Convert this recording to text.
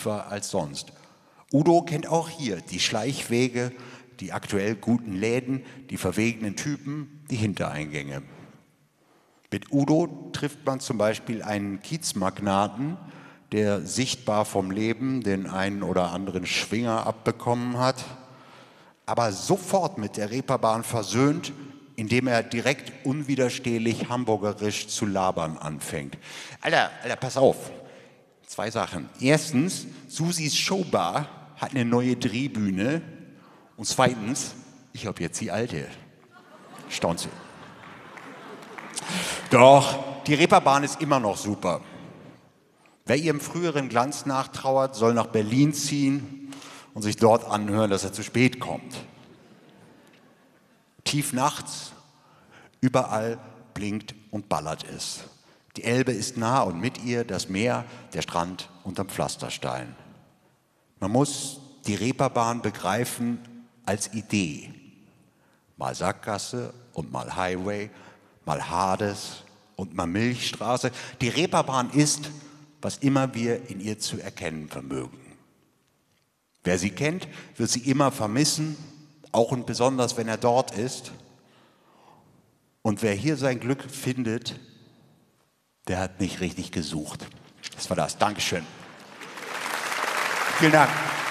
tiefer als sonst. Udo kennt auch hier die Schleichwege, die aktuell guten Läden, die verwegenen Typen, die Hintereingänge. Mit Udo trifft man zum Beispiel einen Kiezmagnaten, der sichtbar vom Leben den einen oder anderen Schwinger abbekommen hat, aber sofort mit der Reeperbahn versöhnt, indem er direkt unwiderstehlich hamburgerisch zu labern anfängt. Alter, pass auf. 2 Sachen. Erstens, Susis Showbar hat eine neue Drehbühne. Und zweitens, ich habe jetzt die alte. Staunt sie. Doch, die Reeperbahn ist immer noch super. Wer ihrem früheren Glanz nachtrauert, soll nach Berlin ziehen und sich dort anhören, dass er zu spät kommt. Tief nachts, überall blinkt und ballert es. Die Elbe ist nah und mit ihr das Meer, der Strand unterm Pflasterstein. Man muss die Reeperbahn begreifen als Idee. Mal Sackgasse und mal Highway, mal Hades und mal Milchstraße. Die Reeperbahn ist, was immer wir in ihr zu erkennen vermögen. Wer sie kennt, wird sie immer vermissen, auch und besonders, wenn er dort ist. Und wer hier sein Glück findet, der hat nicht richtig gesucht. Das war das. Dankeschön. Vielen Dank.